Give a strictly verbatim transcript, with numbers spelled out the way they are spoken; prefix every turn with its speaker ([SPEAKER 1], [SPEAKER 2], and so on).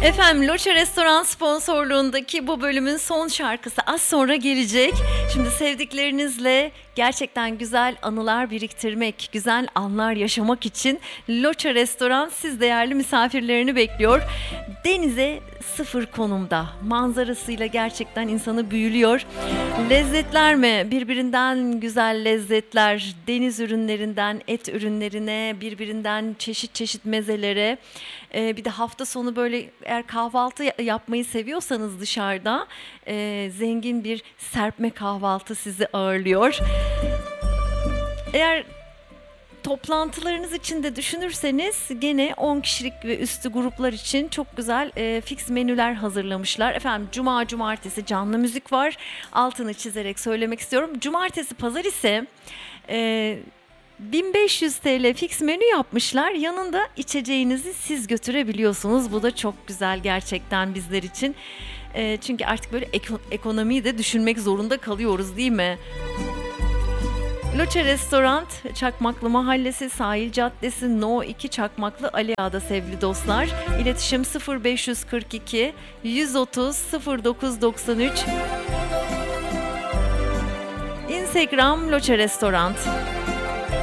[SPEAKER 1] Efendim, Loça Restoran sponsorluğundaki bu bölümün son şarkısı az sonra gelecek. Şimdi sevdiklerinizle gerçekten güzel anılar biriktirmek, güzel anlar yaşamak için Loça Restoran siz değerli misafirlerini bekliyor. Denize sıfır konumda, manzarasıyla gerçekten insanı büyülüyor. Lezzetler mi? Birbirinden güzel lezzetler, deniz ürünlerinden et ürünlerine, birbirinden çeşit çeşit mezelere. Ee, bir de hafta sonu böyle eğer kahvaltı yapmayı seviyorsanız dışarıda e, zengin bir serpme kahvaltı sizi ağırlıyor. Eğer toplantılarınız için de düşünürseniz gene on kişilik ve üstü gruplar için çok güzel e, fix menüler hazırlamışlar. Efendim cuma cumartesi canlı müzik var. Altını çizerek söylemek istiyorum. Cumartesi pazar ise e, bin beş yüz TL fix menü yapmışlar. Yanında içeceğinizi siz götürebiliyorsunuz. Bu da çok güzel gerçekten bizler için. E, çünkü artık böyle eko- ekonomiyi de düşünmek zorunda kalıyoruz, değil mi? Loça Restoran, Çakmaklı Mahallesi, Sahil Caddesi, No iki Çakmaklı Ali Ağa'da sevgili dostlar. İletişim sıfır beş kırk iki yüz otuz sıfır dokuz doksan üç. Instagram Loça Restoran.